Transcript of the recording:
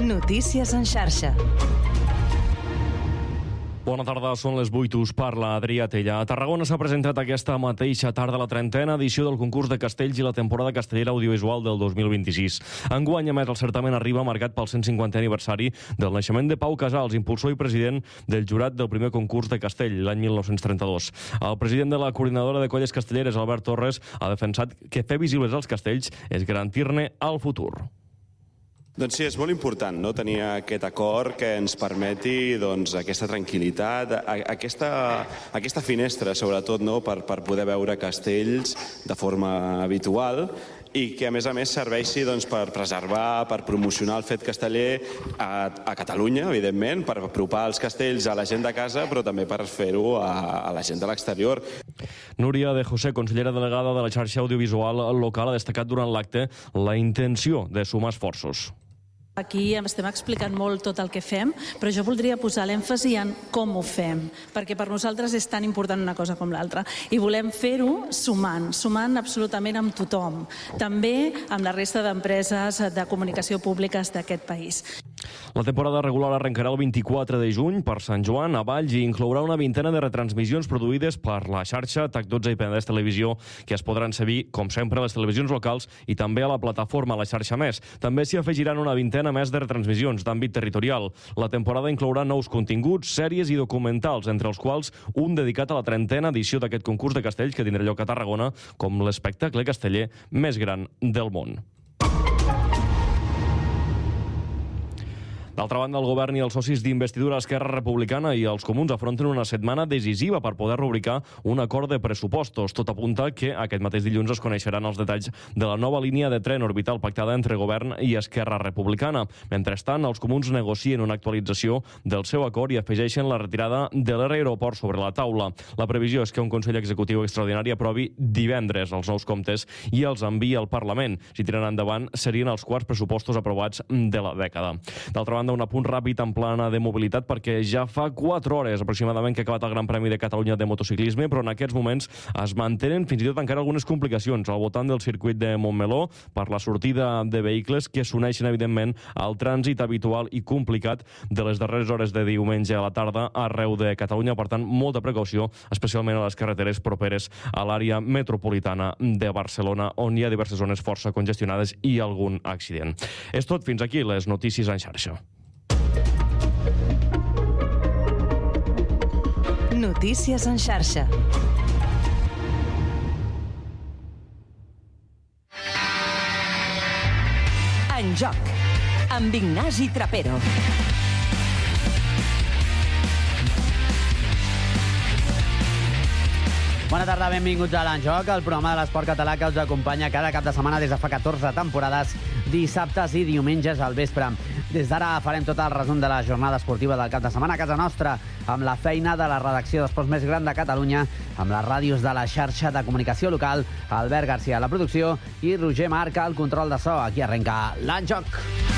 Notícies en xarxa. Bona tarda, són les 8, us parla Adrià Tella. A Tarragona s'ha presentat aquesta mateixa tarda la 30a edició del concurs de castells i la temporada castellera audiovisual del 2026. Enguany, a més, el certamen arriba marcat pel 150è aniversari del naixement de Pau Casals, impulsor i president del jurat del primer concurs de castell, l'any 1932. El president de la coordinadora de colles castelleres, Albert Torres, ha defensat que fer visibles els castells és garantir-ne el futur. Doncs sí, és molt important, no?, tenir aquest acord que ens permeti aquesta tranquil·litat, aquesta finestra, sobretot, no?, per poder veure castells de forma habitual i que, a més, serveixi per preservar, per promocionar el fet casteller a Catalunya, evidentment, per apropar els castells a la gent de casa, però també per fer-ho a la gent de l'exterior. Núria de José, consellera delegada de la xarxa audiovisual local, ha destacat durant l'acte la intenció de sumar esforços. Aquí estem explicant molt tot el que fem, però jo voldria posar l'èmfasi en com ho fem, perquè per nosaltres és tan important una cosa com l'altra. I volem fer-ho sumant absolutament amb tothom, també amb la resta d'empreses de comunicació públiques d'aquest país. La temporada regular arrencarà el 24 de juny per Sant Joan a Valls i inclourà una vintena de retransmissions produïdes per la xarxa TAC12 i Penedès Televisió, que es podran seguir, com sempre, a les televisions locals i també a la plataforma La Xarxa Més. També s'hi afegiran una vintena més de retransmissions d'àmbit territorial. La temporada inclourà nous continguts, sèries i documentals, entre els quals un dedicat a la 30a edició d'aquest concurs de castells que tindrà lloc a Tarragona com l'espectacle casteller més gran del món. D'altra banda, el govern i els socis d'investidura Esquerra Republicana i els comuns afronten una setmana decisiva per poder rubricar un acord de pressupostos. Tot apunta que aquest mateix dilluns es coneixeran els detalls de la nova línia de tren orbital pactada entre govern i Esquerra Republicana. Mentrestant, els comuns negocien una actualització del seu acord i afegeixen la retirada de l'aeroport sobre la taula. La previsió és que un Consell Executiu Extraordinari aprovi divendres els nous comptes i els enviï al Parlament. Si tiren endavant, serien els quarts pressupostos aprovats de la dècada. D'altra banda, un apunt ràpid en plana de mobilitat perquè ja fa 4 hores aproximadament que ha acabat el Gran Premi de Catalunya de motociclisme, però en aquests moments es mantenen fins i tot encara algunes complicacions al voltant del circuit de Montmeló per la sortida de vehicles que s'uneixen evidentment al trànsit habitual i complicat de les darreres hores de diumenge a la tarda arreu de Catalunya. Per tant, molta precaució, especialment a les carreteres properes a l'àrea metropolitana de Barcelona, on hi ha diverses zones força congestionades i algun accident. És tot, fins aquí les notícies en xarxa. Notícies en xarxa. En joc, amb Ignasi Trapero. Bona tarda, benvinguts a l'Enjoc, el programa de l'esport català que us acompanya cada cap de setmana des de fa 14 temporades, dissabtes i diumenges al vespre. Des d'ara farem tot el resum de la jornada esportiva del cap de setmana a casa nostra, amb la feina de la redacció d'esports més gran de Catalunya, amb les ràdios de la xarxa de comunicació local, Albert Garcia a la producció i Roger Marc al control de so. Aquí arrenca l'Enjoc.